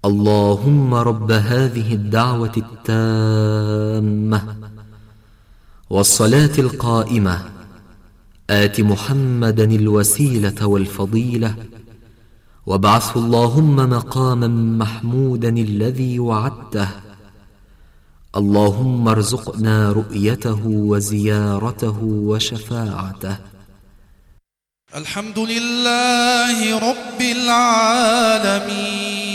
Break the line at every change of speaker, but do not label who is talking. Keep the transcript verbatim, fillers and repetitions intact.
اللهم رب هذه الدعوة التامة والصلاة القائمة آت محمدا الوسيلة والفضيلة وابعثه اللهم مقاما محمودا الذي وعدته. اللهم ارزقنا رؤيته وزيارته وشفاعته.
الحمد لله رب العالمين